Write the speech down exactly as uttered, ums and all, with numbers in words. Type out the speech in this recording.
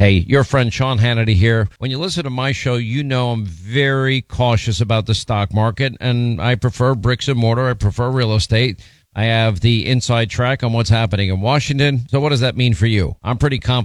Hey, your friend Sean Hannity here. When you listen to my show, you know I'm very cautious about the stock market, and I prefer bricks and mortar. I prefer real estate. I have the inside track on what's happening in Washington. So what does that mean for you? I'm pretty confident